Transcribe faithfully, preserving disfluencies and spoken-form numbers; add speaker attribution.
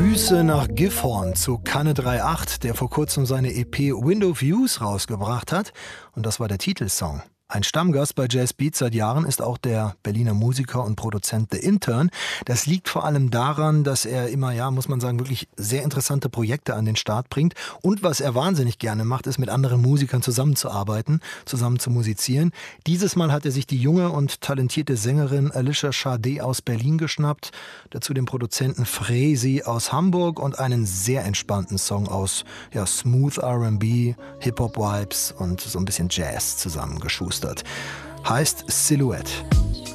Speaker 1: Grüße nach Gifhorn zu Kanne drei Komma acht, der vor kurzem seine E P Window Views rausgebracht hat. Und das war der Titelsong. Ein Stammgast bei Jazz Beats seit Jahren ist auch der Berliner Musiker und Produzent The Intern. Das liegt vor allem daran, dass er immer, ja, muss man sagen, wirklich sehr interessante Projekte an den Start bringt. Und was er wahnsinnig gerne macht, ist mit anderen Musikern zusammenzuarbeiten, zusammen zu musizieren. Dieses Mal hat er sich die junge und talentierte Sängerin Alicia Sade aus Berlin geschnappt, dazu den Produzenten Fresi aus Hamburg und einen sehr entspannten Song aus ja, Smooth R and B, Hip-Hop-Vibes und so ein bisschen Jazz zusammengeschustert. Heißt Silhouette.